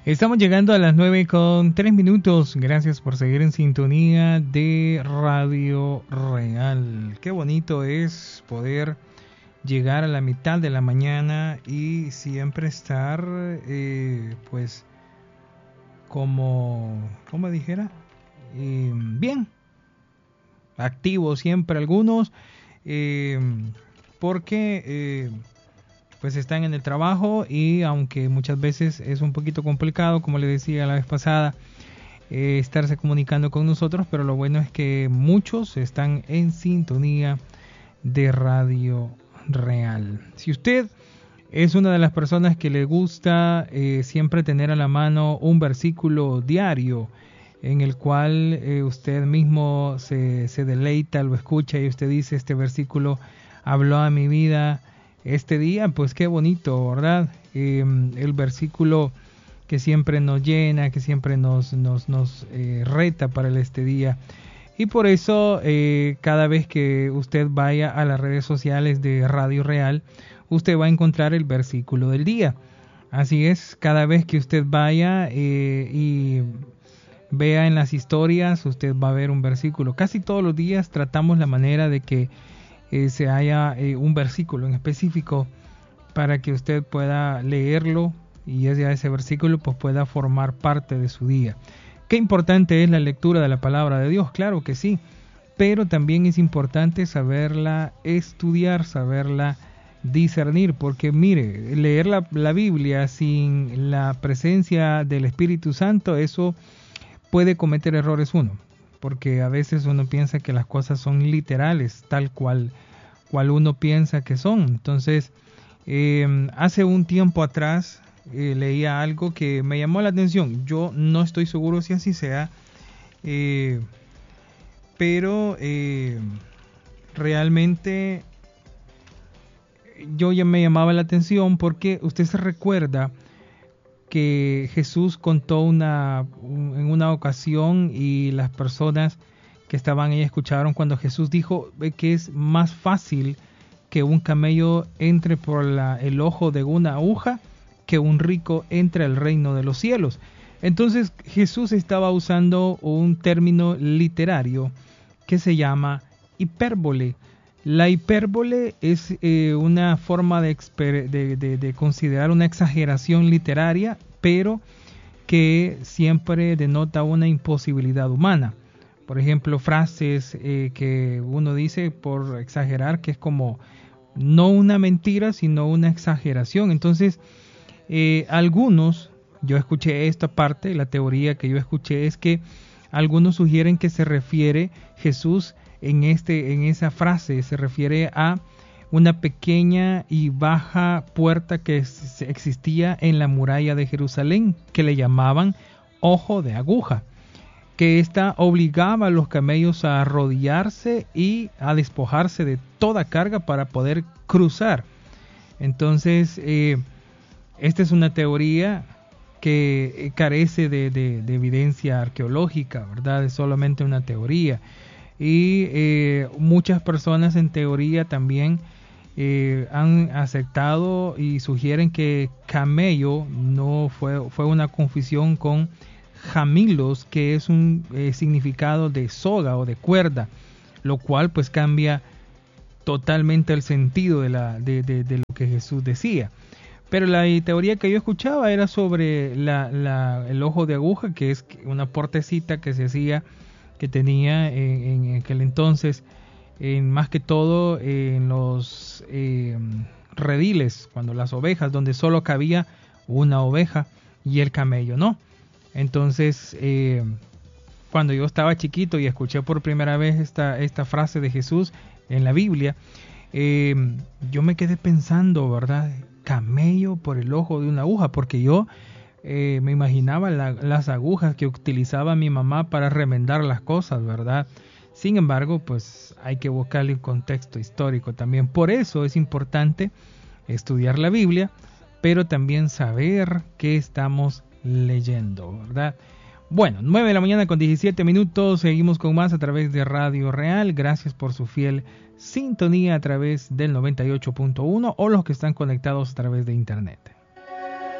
Estamos llegando a las 9:03. Gracias por seguir en sintonía de Radio Real. Qué bonito es poder llegar a la mitad de la mañana y siempre estar, pues, como dijera, bien, activos siempre algunos, porque pues están en el trabajo y aunque muchas veces es un poquito complicado, como le decía la vez pasada, estarse comunicando con nosotros, pero lo bueno es que muchos están en sintonía de Radio Real. Si usted es una de las personas que le gusta siempre tener a la mano un versículo diario en el cual usted mismo se deleita, lo escucha y usted dice, este versículo habló a mi vida este día, pues qué bonito, ¿verdad? El versículo que siempre nos llena, que siempre nos reta para este día. Y por eso, cada vez que usted vaya a las redes sociales de Radio Real, usted va a encontrar el versículo del día. Así es, cada vez que usted vaya y vea en las historias, usted va a ver un versículo. Casi todos los días tratamos la manera de que se haya un versículo en específico para que usted pueda leerlo y ese versículo pues pueda formar parte de su día. Qué importante es la lectura de la palabra de Dios, claro que sí, pero también es importante saberla estudiar, saberla discernir, porque mire, leer la Biblia sin la presencia del Espíritu Santo, eso puede cometer errores uno, porque a veces uno piensa que las cosas son literales, tal cual uno piensa que son. Entonces, hace un tiempo atrás leía algo que me llamó la atención. Yo no estoy seguro si así sea, pero realmente yo ya me llamaba la atención porque usted se recuerda que Jesús contó en una ocasión y las personas que estaban ahí escucharon cuando Jesús dijo que es más fácil que un camello entre por el ojo de una aguja que un rico entre al reino de los cielos. Entonces Jesús estaba usando un término literario que se llama hipérbole. La hipérbole es una forma de considerar una exageración literaria, pero que siempre denota una imposibilidad humana. Por ejemplo, frases que uno dice por exagerar, que es como no una mentira, sino una exageración. Entonces, yo escuché esta parte, la teoría que yo escuché es que algunos sugieren que se refiere Jesús en esa frase se refiere a una pequeña y baja puerta que existía en la muralla de Jerusalén, que le llamaban ojo de aguja, que ésta obligaba a los camellos a arrodillarse y a despojarse de toda carga para poder cruzar. Entonces, esta es una teoría que carece de evidencia arqueológica, ¿verdad? Es solamente una teoría. Y muchas personas en teoría también han aceptado y sugieren que camello no fue una confusión con jamilos, que es un significado de soga o de cuerda, lo cual pues cambia totalmente el sentido de lo que Jesús decía. Pero la teoría que yo escuchaba era sobre el ojo de aguja, que es una portecita que se hacía, que tenía en aquel entonces, más que todo en los rediles, cuando las ovejas, donde solo cabía una oveja y el camello no. Entonces, cuando yo estaba chiquito y escuché por primera vez esta frase de Jesús en la Biblia, yo me quedé pensando, ¿verdad? Camello por el ojo de una aguja, porque yo me imaginaba las agujas que utilizaba mi mamá para remendar las cosas, ¿verdad? Sin embargo, pues hay que buscarle un contexto histórico también. Por eso es importante estudiar la Biblia, pero también saber qué estamos leyendo, ¿verdad? Bueno, 9:17 a.m. Seguimos con más a través de Radio Real. Gracias por su fiel sintonía a través del 98.1 o los que están conectados a través de internet.